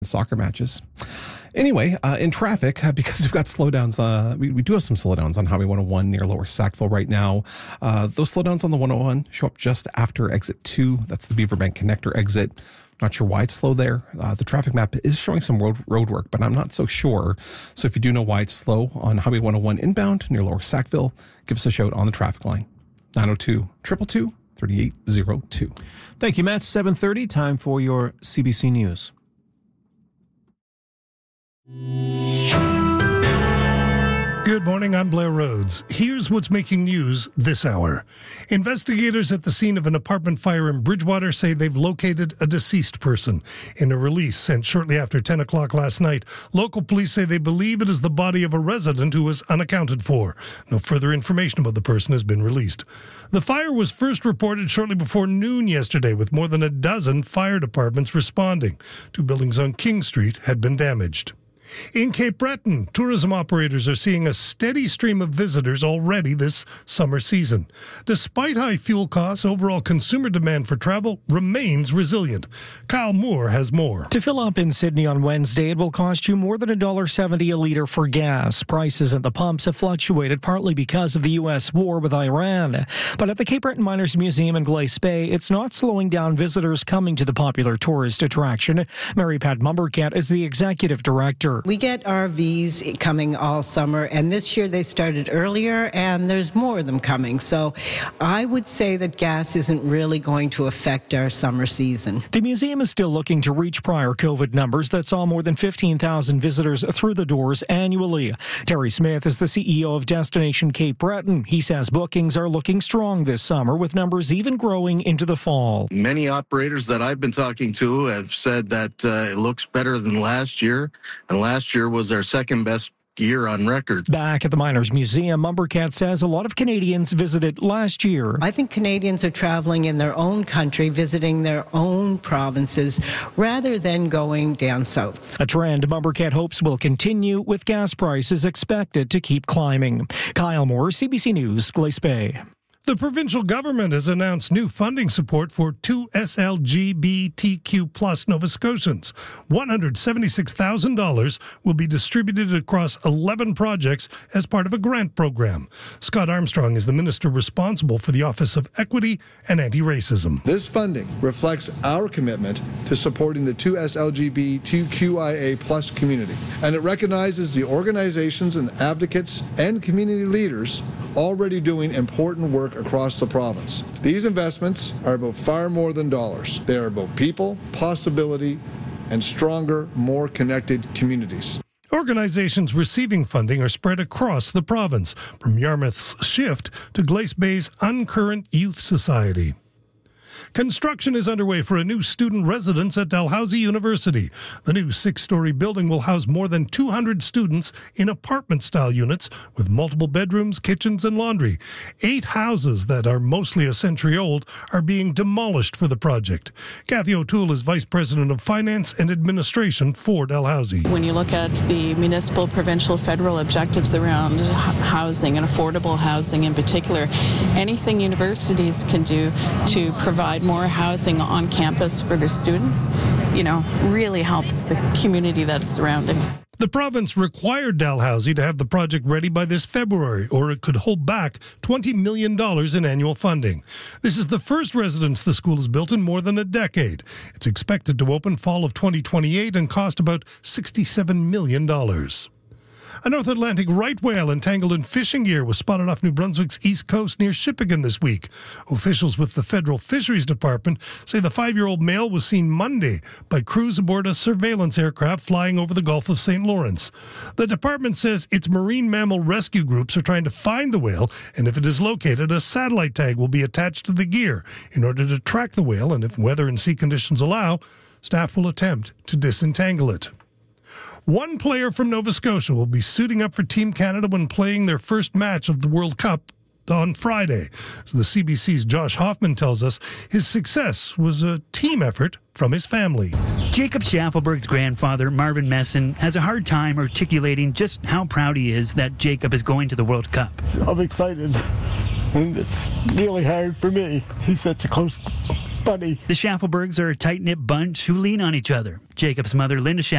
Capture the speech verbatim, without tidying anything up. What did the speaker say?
soccer matches. Anyway, uh, in traffic, uh, because we've got slowdowns, uh, we, we do have some slowdowns on Highway one oh one near Lower Sackville right now. Uh, those slowdowns on the one oh one show up just after exit two. That's the Beaverbank connector exit. Not sure why it's slow there. Uh, the traffic map is showing some road road work, but I'm not so sure. So if you do know why it's slow on Highway one oh one inbound near Lower Sackville, give us a shout on the traffic line. nine oh two, two two two, three eight oh two. Thank you, Matt. seven thirty, time for your C B C News. Good morning, I'm Blair Rhodes. Here's what's making news this hour. Investigators at the scene of an apartment fire in Bridgewater say they've located a deceased person. In a release sent shortly after ten o'clock last night, local police say they believe it is the body of a resident who was unaccounted for. No further information about the person has been released. The fire was first reported shortly before noon yesterday, with more than a dozen fire departments responding. Two buildings on King Street had been damaged. In Cape Breton, tourism operators are seeing a steady stream of visitors already this summer season. Despite high fuel costs, overall consumer demand for travel remains resilient. Kyle Moore has more. To fill up in Sydney on Wednesday, it will cost you more than one dollar seventy a litre for gas. Prices at the pumps have fluctuated partly because of the U S war with Iran. But at the Cape Breton Miners Museum in Glace Bay, it's not slowing down visitors coming to the popular tourist attraction. Mary Pat Mumbercat is the executive director. We get R Vs coming all summer, and this year they started earlier, and there's more of them coming. So I would say that gas isn't really going to affect our summer season. The museum is still looking to reach prior COVID numbers that saw more than fifteen thousand visitors through the doors annually. Terry Smith is the C E O of Destination Cape Breton. He says bookings are looking strong this summer, with numbers even growing into the fall. Many operators that I've been talking to have said that uh, it looks better than last year, and last Last year was our second best year on record. Back at the Miners Museum, Mumbercat says a lot of Canadians visited last year. I think Canadians are traveling in their own country, visiting their own provinces, rather than going down south. A trend Mumbercat hopes will continue, with gas prices expected to keep climbing. Kyle Moore, C B C News, Glace Bay. The provincial government has announced new funding support for two S L G B T Q plus Nova Scotians. one hundred seventy-six thousand dollars will be distributed across eleven projects as part of a grant program. Scott Armstrong is the minister responsible for the Office of Equity and Anti-Racism. This funding reflects our commitment to supporting the two S L G B T Q I A plus community, and it recognizes the organizations and advocates and community leaders already doing important work across the province. These investments are about far more than dollars. They are about people, possibility, and stronger, more connected communities. Organizations receiving funding are spread across the province, from Yarmouth's Shift to Glace Bay's Uncurrent Youth Society. Construction is underway for a new student residence at Dalhousie University. The new six-story building will house more than two hundred students in apartment-style units with multiple bedrooms, kitchens, and laundry. Eight houses that are mostly a century old are being demolished for the project. Kathy O'Toole is Vice President of Finance and Administration for Dalhousie. When you look at the municipal, provincial, federal objectives around housing and affordable housing in particular, anything universities can do to provide more housing on campus for their students, you know, really helps the community that's surrounding. The province required Dalhousie to have the project ready by this February, or it could hold back twenty million dollars in annual funding. This is the first residence the school has built in more than a decade. It's expected to open fall of twenty twenty-eight and cost about sixty-seven million dollars. A North Atlantic right whale entangled in fishing gear was spotted off New Brunswick's east coast near Shippagan this week. Officials with the Federal Fisheries Department say the five-year-old male was seen Monday by crews aboard a surveillance aircraft flying over the Gulf of Saint Lawrence. The department says its marine mammal rescue groups are trying to find the whale, and if it is located, a satellite tag will be attached to the gear in order to track the whale, and if weather and sea conditions allow, staff will attempt to disentangle it. One player from Nova Scotia will be suiting up for Team Canada when playing their first match of the World Cup on Friday. So the C B C's Josh Hoffman tells us his success was a team effort from his family. Jacob Schaffelberg's grandfather, Marvin Messon, has a hard time articulating just how proud he is that Jacob is going to the World Cup. I'm excited, and it's really hard for me. He's such a close funny. The Schaffelbergs are a tight-knit bunch who lean on each other. Jacob's mother, Linda Schaffelberg,